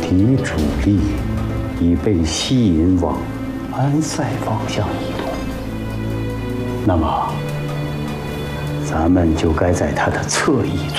敌主力已被吸引往安塞方向移动，那么咱们就该在他的侧翼